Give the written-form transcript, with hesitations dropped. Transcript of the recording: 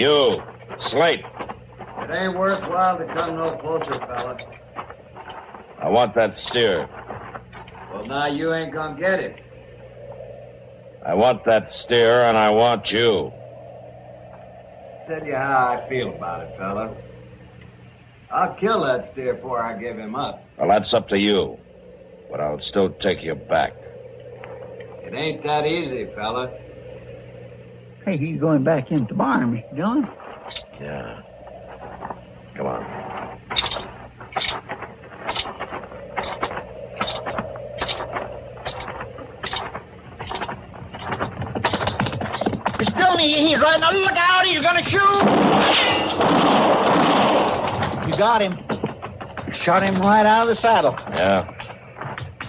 You, Slate. It ain't worthwhile to come no closer, fella. I want that steer. Well, now you ain't gonna get it. I want that steer, and I want you. Tell you how I feel about it, fella. I'll kill that steer before I give him up. Well, that's up to you. But I'll still take you back. It ain't that easy, fella. Hey, he's going back into the barn, Mr. Dillon. Yeah. Come on. Mr. Dillon, he's right now. Look out, he's going to shoot. You got him. Shot him right out of the saddle. Yeah.